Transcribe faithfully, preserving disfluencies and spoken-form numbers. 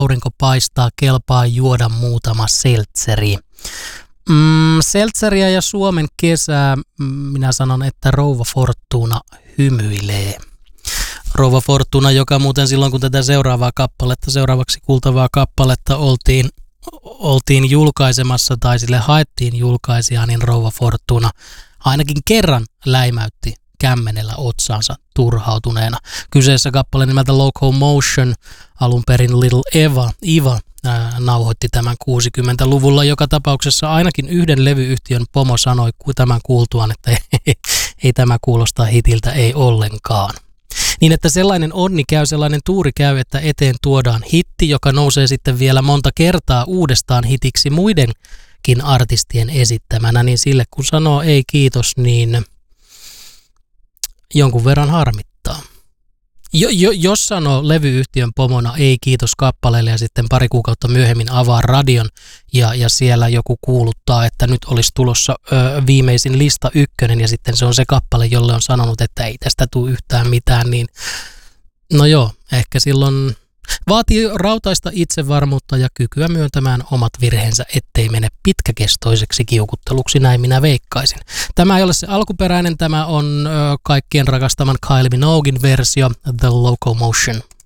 aurinko paistaa, kelpaa juoda muutama seltseri. Mm, seltseriä ja Suomen kesää, minä sanon, että Rouva Fortuna hymyilee. Rouva Fortuna, joka muuten silloin, kun tätä seuraavaa kappaletta, seuraavaksi kuultavaa kappaletta oltiin, oltiin julkaisemassa tai sille haettiin julkaisijaa, niin Rouva Fortuna ainakin kerran läimäytti kämmenellä otsaansa turhautuneena. Kyseessä kappale nimeltä Locomotion, alun perin Little Eva, Eva ää, nauhoitti tämän kuusikymmentäluvulla. Joka tapauksessa ainakin yhden levyyhtiön pomo sanoi tämän kuultuaan, että ei, ei tämä kuulosta hitiltä, ei ollenkaan. Niin, että sellainen onni käy, sellainen tuuri käy, että eteen tuodaan hitti, joka nousee sitten vielä monta kertaa uudestaan hitiksi muidenkin artistien esittämänä, niin sille kun sanoo ei kiitos, niin jonkun verran harmittaa. Jo, jo, jos sanoo levyyhtiön pomona ei kiitos kappaleelle ja sitten pari kuukautta myöhemmin avaa radion ja, ja siellä joku kuuluttaa, että nyt olisi tulossa ö, viimeisin lista ykkönen ja sitten se on se kappale, jolle on sanonut, että ei tästä tule yhtään mitään, niin no joo, ehkä silloin vaatii rautaista itsevarmuutta ja kykyä myöntämään omat virheensä, ettei mene pitkäkestoiseksi kiukutteluksi, näin minä veikkaisin. Tämä ei ole se alkuperäinen, tämä on ö, kaikkien rakastaman Kylie Minoguein versio, The Locomotion.